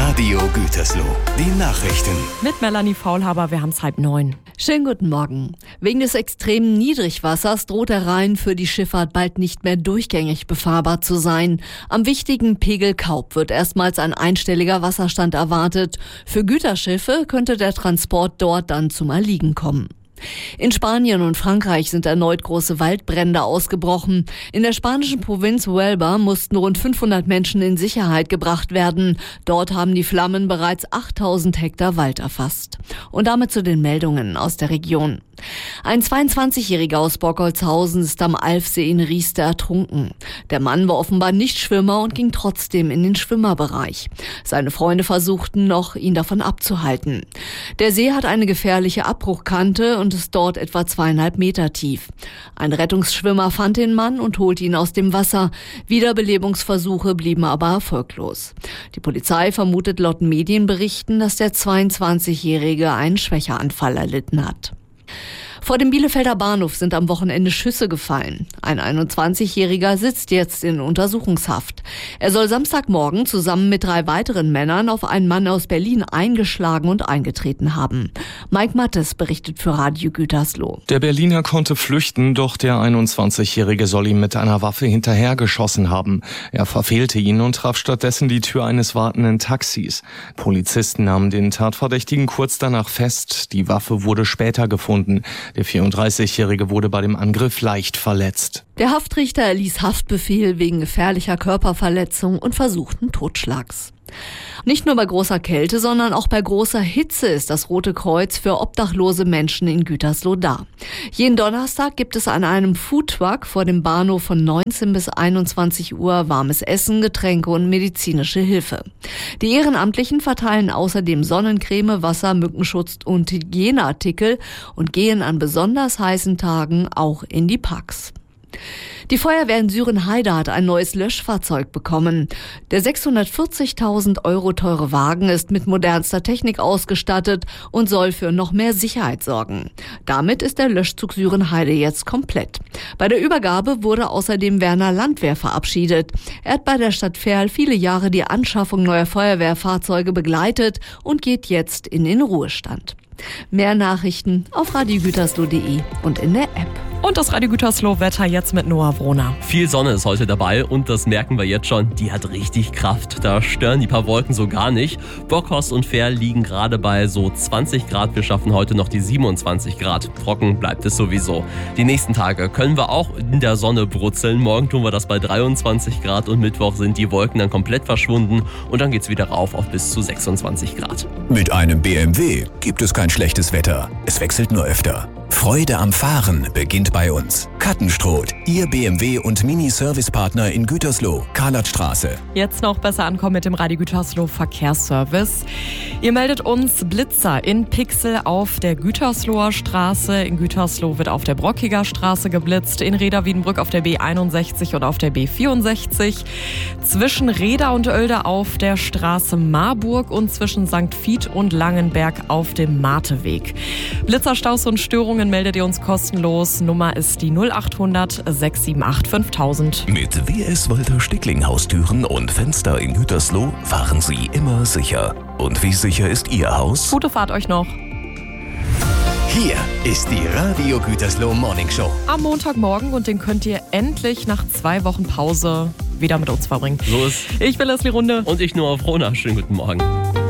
Radio Gütersloh. Die Nachrichten. Mit Melanie Faulhaber, wir haben es 8:30. Schönen guten Morgen. Wegen des extremen Niedrigwassers droht der Rhein für die Schifffahrt bald nicht mehr durchgängig befahrbar zu sein. Am wichtigen Pegel Kaup wird erstmals ein einstelliger Wasserstand erwartet. Für Güterschiffe könnte der Transport dort dann zum Erliegen kommen. In Spanien und Frankreich sind erneut große Waldbrände ausgebrochen. In der spanischen Provinz Huelva mussten rund 500 Menschen in Sicherheit gebracht werden. Dort haben die Flammen bereits 8000 Hektar Wald erfasst. Und damit zu den Meldungen aus der Region. Ein 22-Jähriger aus Borkolzhausen ist am Alfsee in Rieste ertrunken. Der Mann war offenbar nicht Schwimmer und ging trotzdem in den Schwimmerbereich. Seine Freunde versuchten noch, ihn davon abzuhalten. Der See hat eine gefährliche Abbruchkante und ist dort etwa 2,5 Meter tief. Ein Rettungsschwimmer fand den Mann und holte ihn aus dem Wasser. Wiederbelebungsversuche blieben aber erfolglos. Die Polizei vermutet laut Medienberichten, dass der 22-Jährige einen Schwächeanfall erlitten hat. Vor dem Bielefelder Bahnhof sind am Wochenende Schüsse gefallen. Ein 21-Jähriger sitzt jetzt in Untersuchungshaft. Er soll Samstagmorgen zusammen mit 3 weiteren Männern auf einen Mann aus Berlin eingeschlagen und eingetreten haben. Mike Mattes berichtet für Radio Gütersloh. Der Berliner konnte flüchten, doch der 21-Jährige soll ihm mit einer Waffe hinterhergeschossen haben. Er verfehlte ihn und traf stattdessen die Tür eines wartenden Taxis. Polizisten nahmen den Tatverdächtigen kurz danach fest. Die Waffe wurde später gefunden. Der 34-Jährige wurde bei dem Angriff leicht verletzt. Der Haftrichter erließ Haftbefehl wegen gefährlicher Körperverletzung und versuchten Totschlags. Nicht nur bei großer Kälte, sondern auch bei großer Hitze ist das Rote Kreuz für obdachlose Menschen in Gütersloh da. Jeden Donnerstag gibt es an einem Foodtruck vor dem Bahnhof von 19 bis 21 Uhr warmes Essen, Getränke und medizinische Hilfe. Die Ehrenamtlichen verteilen außerdem Sonnencreme, Wasser, Mückenschutz und Hygieneartikel und gehen an besonders heißen Tagen auch in die Parks. Die Feuerwehr in Sürenheide hat ein neues Löschfahrzeug bekommen. Der 640.000 € teure Wagen ist mit modernster Technik ausgestattet und soll für noch mehr Sicherheit sorgen. Damit ist der Löschzug Sürenheide jetzt komplett. Bei der Übergabe wurde außerdem Werner Landwehr verabschiedet. Er hat bei der Stadt Verl viele Jahre die Anschaffung neuer Feuerwehrfahrzeuge begleitet und geht jetzt in den Ruhestand. Mehr Nachrichten auf radiogütersloh.de und in der App. Und das Radio Gütersloh-Wetter jetzt mit Noah Wrohner. Viel Sonne ist heute dabei und das merken wir jetzt schon, die hat richtig Kraft. Da stören die paar Wolken so gar nicht. Bockhorst und Verl liegen gerade bei so 20 Grad. Wir schaffen heute noch die 27 Grad. Trocken bleibt es sowieso. Die nächsten Tage können wir auch in der Sonne brutzeln. Morgen tun wir das bei 23 Grad und Mittwoch sind die Wolken dann komplett verschwunden und dann geht's wieder rauf auf bis zu 26 Grad. Mit einem BMW gibt es kein schlechtes Wetter. Es wechselt nur öfter. Freude am Fahren beginnt bei uns. Kattenstroth, Ihr BMW- und Mini-Service-Partner in Gütersloh, Karlatstraße. Jetzt noch besser ankommen mit dem Radio Gütersloh Verkehrsservice. Ihr meldet uns Blitzer in Pixel auf der Gütersloher Straße. In Gütersloh wird auf der Brockiger Straße geblitzt. In Reda-Wiedenbrück auf der B61 und auf der B64. Zwischen Reda und Oelde auf der Straße Marburg und zwischen St. Vith und Langenberg auf dem Marteweg. Blitzerstaus und Störungen meldet ihr uns kostenlos. Nummer ist die 0800 678 5000. Mit WS Walter Stickling Haustüren und Fenster in Gütersloh fahren Sie immer sicher. Und wie sicher ist Ihr Haus? Gute Fahrt euch noch. Hier ist die Radio Gütersloh Morning Show. Am Montagmorgen und den könnt ihr endlich nach 2 Wochen Pause wieder mit uns verbringen. So ist. Ich bin Leslie Runde. Und ich Noah Wrohner. Schönen guten Morgen.